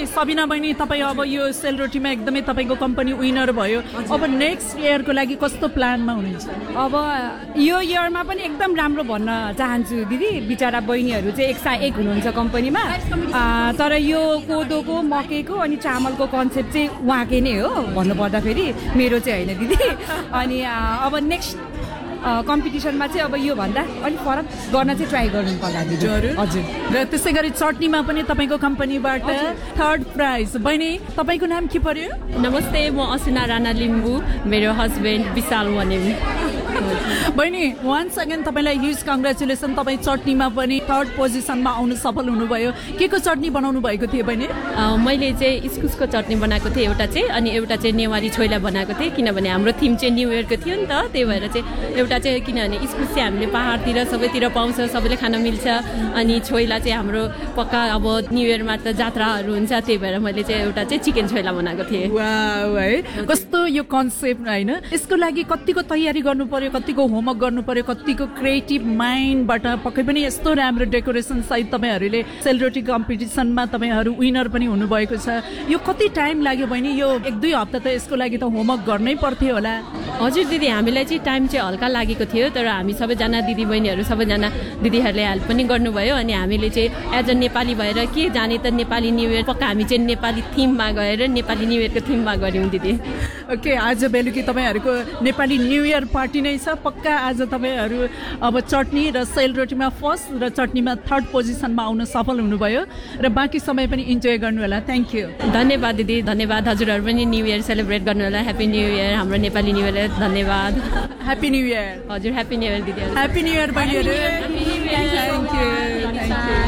सबिना बहिनी तपाईँ अब यो सेलरोटीमा एकदमै तपाईँको कम्पनी विनर भयो, अब नेक्स्ट इयरको लागि कस्तो प्लानमा हुनुहुन्छ? अब यो इयरमा पनि एकदम राम्रो भन्न चाहन्छु दिदी। बिचरा बहिनीहरू चाहिँ एक हुनुहुन्छ कम्पनीमा, तर यो कोदोको मकैको अनि चामलको कन्सेप्ट चाहिँ उहाँकै नै हो भन्नुपर्दाखेरि, मेरो चाहिँ होइन दिदी। अनि अब नेक्स्ट कम्पिटिसनमा चाहिँ अब यो भन्दा अलिक फरक गर्न चाहिँ ट्राई गर्नु पर्ला दिदी। हजुर। र त्यसै गरी चटनीमा पनि तपाईँको कम्पनीबाट 3rd प्राइज। बहिनी तपाईँको नाम के पर्यो? नमस्ते, म असिना राणा लिम्बू, मेरो हस्बेन्ड विशाल वनेम। बहिनी वान्स अगेन तपाईँलाई ह्युज कङ्ग्रेचुलेसन। तपाईँ चटनीमा पनि 3rd पोजिसनमा आउनु सफल हुनुभयो। के को चटनी बनाउनु भएको थियो बहिनी? मैले चाहिँ इस्कुसको चटनी बनाएको थिएँ एउटा चाहिँ, अनि एउटा चाहिँ नेवारी छोइला बनाएको थिएँ, किनभने हाम्रो थिम चाहिँ न्यू इयरको थियो नि त। त्यही भएर चाहिँ एउटा चाहिँ किनभने इस्कुस चाहिँ हामीले पहाडतिर सबैतिर पाउँछ, सबैले खान मिल्छ, अनि छोइला चाहिँ हाम्रो पक्का अब न्यू इयरमा त जात्राहरू हुन्छ, त्यही भएर मैले चाहिँ एउटा चाहिँ चिकन छोइला बनाएको थिएँ। वाउ है, कस्तो यो कन्सेप्ट होइन। यसको लागि कतिको तयारी गर्नु पर्यो, कतिको होमवर्क गर्नु पर्यो, कतिको क्रिएटिभ माइन्डबाट पक्कै पनि यस्तो राम्रो डेकोरेसन सहित तपाईँहरूले सेलरोटी कम्पिटिसनमा तपाईँहरू विनर पनि हुनुभएको छ। यो कति टाइम लाग्यो बहिनी? यो 1-2 हप्ता त यसको लागि त होमवर्क गर्नै पर्थ्यो होला। हजुर दिदी, हामीलाई चाहिँ टाइम चाहिँ हल्का लागेको थियो, तर हामी सबैजना दिदीबहिनीहरू सबैजना दिदीहरूले हेल्प पनि गर्नुभयो। अनि हामीले चाहिँ एज अ नेपाली भएर के जाने त नेपाली न्यू इयर, पक्का हामी चाहिँ नेपाली थिममा गएर नेपाली न्यू इयरको थिममा गऱ्यौँ दिदी। ओके, आज बेलुकी तपाईँहरूको नेपाली न्यू इयर पार्टी नै छ। पक्का आज तपाईँहरू अब चटनी र सेलरोटीमा 1st र चटनीमा 3rd पोजिसनमा आउन सफल हुनुभयो, र बाँकी समय पनि इन्जोय गर्नु होला। Thank you. धन्यवाद दिदी, धन्यवाद। हजुरहरू पनि न्यू इयर सेलिब्रेट गर्नु होला। ह्याप्पी न्यू इयर, हाम्रो नेपाली न्यू इयर। धन्यवाद। Happy new year. हजुर, ह्याप्पी न्यू इयर दिदी। ह्याप्पी न्यू इयर बहिनीहरू। Thank you.